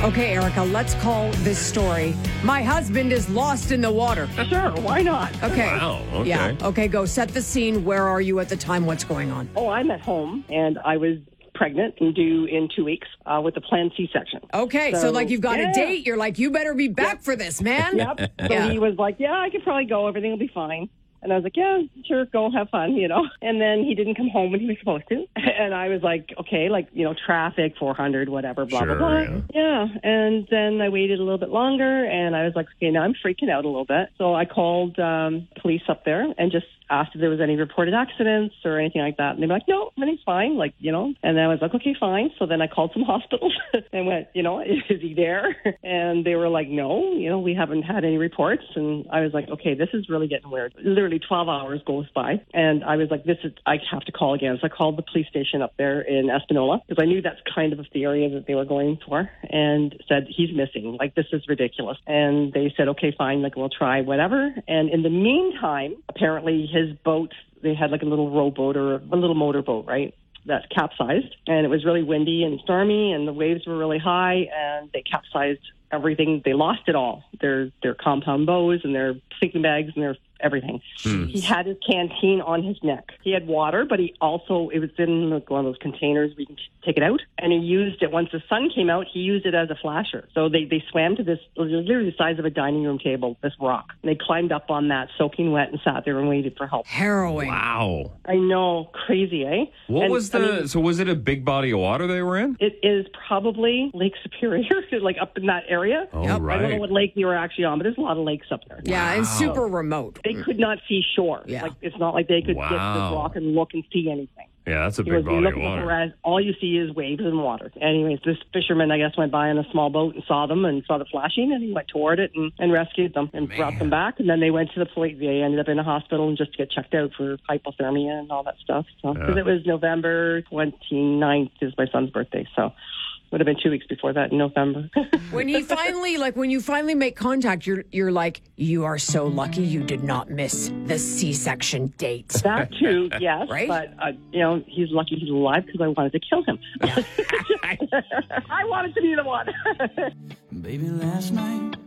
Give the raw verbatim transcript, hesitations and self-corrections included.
Okay, Erica, let's call this story My Husband is Lost in the Water. Sure, why not? Okay. Wow, okay. Yeah. Okay, go set the scene. Where are you at the time? What's going on? Oh, I'm at home, and I was pregnant and due in two weeks uh, with a planned C-section. Okay, so, So, like you've got yeah. a date. You're like, you better be back for this, man. Yep. So Yeah. he was like, yeah, I could probably go. Everything will be fine. And I was like, yeah, sure, go have fun, you know. And then he didn't come home when he was supposed to. And I was like, okay, like, you know, traffic, four hundred, whatever, blah, Sure, blah, blah. yeah. Yeah. And then I waited a little bit longer, and I was like, okay, now I'm freaking out a little bit. So I called um, police up there and just asked if there was any reported accidents or anything like that. And they were like, no, everything's fine, like, you know. And then I was like, okay, fine. So then I called some hospitals and went, you know, is he there? And they were like, no, you know, we haven't had any reports. And I was like, okay, this is really getting weird. Literally twelve hours goes by. And I was like, this is, I have to call again. So I called the police station up there in Espanola because I knew that's kind of the area that they were going for, and said, he's missing. Like, this is ridiculous. And they said, okay, fine, like, we'll try whatever. And in the meantime, apparently his boat, they had like a little rowboat or a little motorboat, right? That capsized, and it was really windy and stormy, and the waves were really high, and they capsized everything. They lost it all, their their compound bows and their sleeping bags and their everything. Hmm. He had his canteen on his neck. He had water, but he also, it was in like one of those containers where you can take it out, and he used it. Once the sun came out, he used it as a flasher. So they, they swam to this, it was literally the size of a dining room table, this rock. And they climbed up on that, soaking wet, and sat there and waited for help. Harrowing. Wow. I know, crazy, eh? What And, was the, I mean, so was it a big body of water they were in? it is probably Lake Superior, like up in that area. Oh, Yep. I don't know right. what lake you were actually on, but there's a lot of lakes up there. Yeah, and super remote. They could not see shore. Yeah. Like, it's not like they could get to Wow. the rock and look and see anything. Yeah, that's a He big was body of looking water. around, all you see is waves and water. Anyways, this fisherman, I guess, went by in a small boat and saw them and saw the flashing, and he went toward it and, and rescued them and brought them back. And then they went to the police. They ended up in a hospital and just to get checked out for hypothermia and all that stuff. So, because Yeah. it was November twenty-ninth is my son's birthday, so would have been two weeks before that in November. When he finally, like, when you finally make contact, you're you're like, you are so lucky you did not miss the C-section date. That too, yes. Right? But, uh, you know, he's lucky he's alive because I wanted to kill him. I wanted to be the one. Baby, last night